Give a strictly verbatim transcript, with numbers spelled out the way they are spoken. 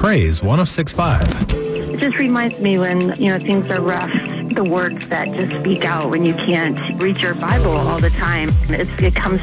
Praise one oh six point five. It just reminds me when, you know, things are rough, the words that just speak out when you can't read your Bible all the time. It's, it comes